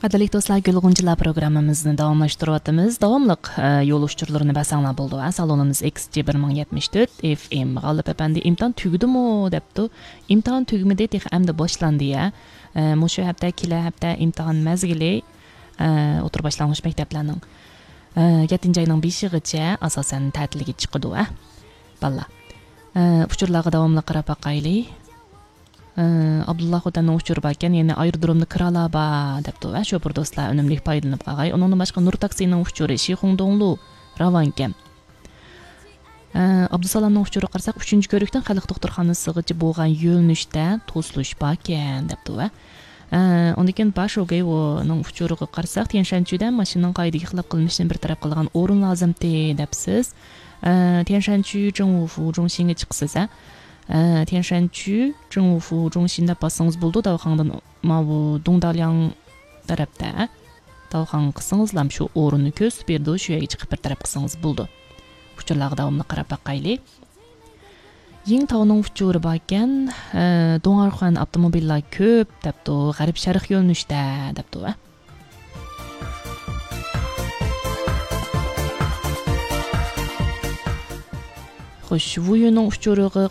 Qadrli do'stlar, Gulg'unchilar programmamizni davomlashtiryapmiz. Davomliq yo'l uchurlarini basanglar bo'ldi. Salonimiz XG1074 FM. G'olib efendi imtihon tugdimi debdi. Imtihon tugmadi, endi boshlandi ya. Mushu hafta, kela hafta imtihon mazgili o'tir boshlang'ich maktablarning 7-oyning 5-gacha asosan ta'tilga chiqadi va balla. Uchurlarga davomli qarab boqaylik. Abdullah Xotanning uchuri ekan, yana aerodromni kiralaba debdi va shofir do'stlar unumli foydalanib qolgay. Undan boshqa Nur taksining uchuri Shixongdonglu Ravankem. Abdusalomning uchuri qarsak 3-ko'rikdan xalq doktorxonasigacha bo'lgan yo'lnishda to'silish bor ekan debdi va undan keyin Bashogay o'ning uchuriga qarsak Tianshanchudan mashinaning qaydiga xilop qilinishini bir taraf qilgan o'rin lozimdi debsiz. Tianshanchu Zhongwu Zhongxinga chiqsiz a. Tianshanchu Zhongwu Zhongxinda bassangiz bo'ldi. Davxondan mavu Dongdalyang tarafda davxon qilsangizlar shu o'rinni ko'rsatib berdi. Shu yerga chiqib bir taraf qilsangiz bo'ldi. Uchurlarga davomli qarab boqaylik. Yingtaoning uchuri bor ekan, Dongarxon avtomobillar ko'p debdi, g'arb sharq yo'nalishda debdi va xo'sh, Vuyuning uchuriga